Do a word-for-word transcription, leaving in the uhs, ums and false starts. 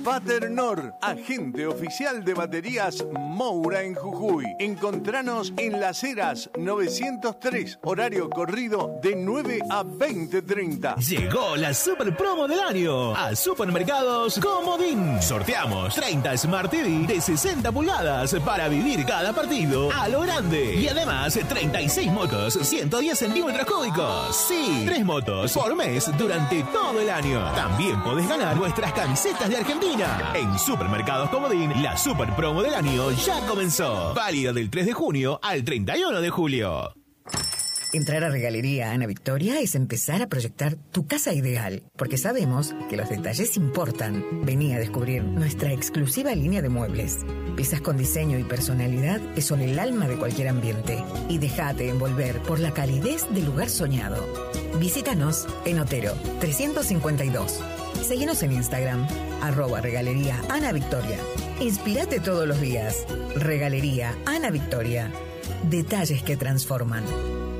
Paternor, agente oficial de baterías Moura en Jujuy. Encontranos en Las Heras novecientos tres, horario corrido de nueve a veinte treinta. Llegó la super promo del año a Supermercados Comodín. Sorteamos treinta Smart T V de sesenta pulgadas para vivir cada partido a lo grande. Y además treinta y seis motos, ciento diez centímetros cúbicos. Sí, tres motos por mes durante todo el año. También podés ganar nuestras camisetas de Argentina. En Supermercados Comodín, la super promo del año ya comenzó. Válida del tres de junio al treinta y uno de julio. Entrar a Regalería Ana Victoria es empezar a proyectar tu casa ideal, porque sabemos que los detalles importan. Vení a descubrir nuestra exclusiva línea de muebles. Piezas con diseño y personalidad que son el alma de cualquier ambiente. Y déjate envolver por la calidez del lugar soñado. Visítanos en Otero trescientos cincuenta y dos. Seguinos en Instagram, arroba Regalería Ana Victoria. Inspírate todos los días. Regalería Ana Victoria. Detalles que transforman.